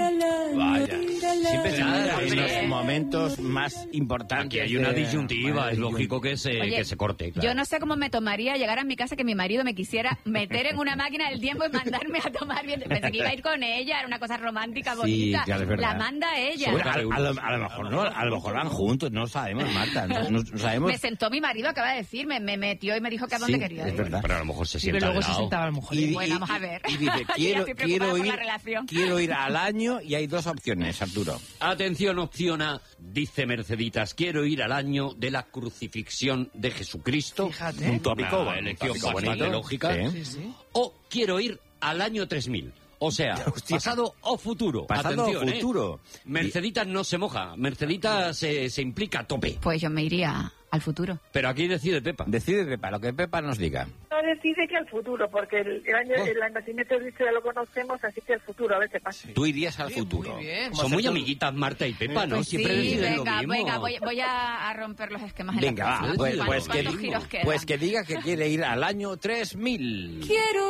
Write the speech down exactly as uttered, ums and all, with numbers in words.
Vaya. Siempre se Nada, en los hombre. momentos más importantes. Aquí hay una de- disyuntiva, es lógico que se, Oye, que se corte. Claro. Yo no sé cómo me tomaría llegar a mi casa que mi marido me quisiera meter en una máquina del tiempo y mandarme a tomar bien. Pensé que iba a ir con ella, era una cosa romántica, Sí, bonita. claro, es verdad. La manda ella. Bueno, a, a lo, a lo mejor no, a lo mejor van juntos, no sabemos, Marta, no, no sabemos. Me sentó mi marido, acaba de decirme, me metió y me dijo que a dónde Sí, quería es ir. verdad. Pero a lo mejor se Y sienta luego al se lado. sentaba a lo mejor. Y- Bueno, vamos a ver. Y dice, Yo ya quiero, estoy preocupada quiero, por ir, la relación. quiero ir al año y hay dos opciones, Arturo. Atención, opción A, dice Merceditas, quiero ir al año de la crucifixión de Jesucristo. Fíjate. Un tópico, Una una elección tópico bastante bonito. lógica. Sí. Sí, sí. O quiero ir al año tres mil. O sea, Hostia. pasado o futuro. Pasado o Atención, ¿eh? futuro. Merceditas no se moja, Merceditas se, se implica a tope. Pues yo me iría al futuro. Pero aquí decide Pepa. Decide Pepa, lo que Pepa nos diga. No decide que al futuro, porque el, el año Oh. el nacimiento de Cristo ya lo conocemos, así que al futuro, a ver qué pasa. Tú irías al Sí, futuro. muy bien. Son muy amiguitas Marta y Pepa, ¿no? Pues Siempre sí, deciden venga, lo mismo. venga, voy, voy a, a romper los esquemas en Venga, la va, próxima. pues, ¿Cuántos pues, que, ¿Cuántos giros quedan? pues que diga que quiere ir al año tres mil. Quiero